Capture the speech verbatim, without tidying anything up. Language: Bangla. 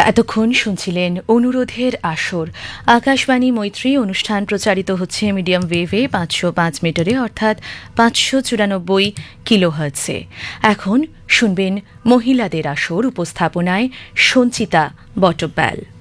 এতক্ষণ শুনছিলেন অনুরোধের আসর। আকাশবাণী মৈত্রী অনুষ্ঠান প্রচারিত হচ্ছে মিডিয়াম ওয়েভে পাঁচশো পাঁচ মিটারে অর্থাৎ পাঁচশো চুরানব্বই কিলোহার্টসে। এখন শুনবেন মহিলাদের আসর, উপস্থাপনায় সঞ্চিতা বটব্যাল।